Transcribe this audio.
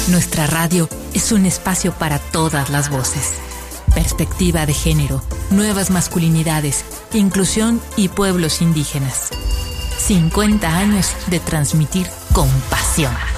Nuestra radio es un espacio para todas las voces. Perspectiva de género, nuevas masculinidades, inclusión y pueblos indígenas. 50 años de transmitir con pasión.